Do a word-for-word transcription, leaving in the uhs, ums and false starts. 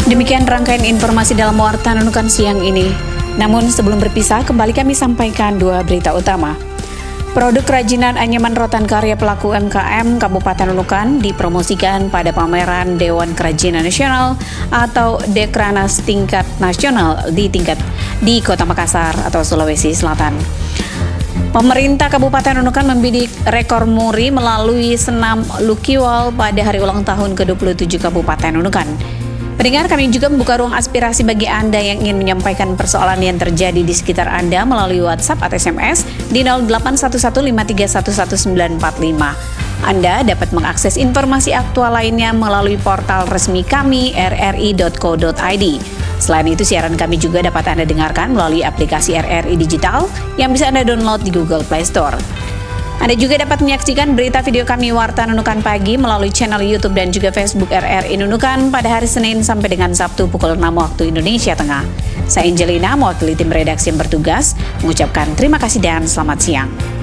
Demikian rangkaian informasi dalam Warta Nunukan siang ini. Namun sebelum berpisah, kembali kami sampaikan dua berita utama. Produk kerajinan anyaman rotan karya pelaku U M K M Kabupaten Nunukan dipromosikan pada pameran Dewan Kerajinan Nasional atau Dekranas tingkat nasional di tingkat di Kota Makassar atau Sulawesi Selatan. Pemerintah Kabupaten Nunukan membidik rekor muri melalui senam Lukiwal pada hari ulang tahun ke dua puluh tujuh Kabupaten Nunukan. Pendengar, kami juga membuka ruang aspirasi bagi Anda yang ingin menyampaikan persoalan yang terjadi di sekitar Anda melalui WhatsApp atau S M S di nol delapan satu satu lima tiga satu satu sembilan empat lima. Anda dapat mengakses informasi aktual lainnya melalui portal resmi kami r r i dot co dot i d. Selain itu, siaran kami juga dapat Anda dengarkan melalui aplikasi R R I Digital yang bisa Anda download di Google Play Store. Anda juga dapat menyaksikan berita video kami Warta Nunukan Pagi melalui channel YouTube dan juga Facebook R R I Nunukan pada hari Senin sampai dengan Sabtu pukul enam waktu Indonesia Tengah. Saya Angelina, mewakili tim redaksi yang bertugas, mengucapkan terima kasih dan selamat siang.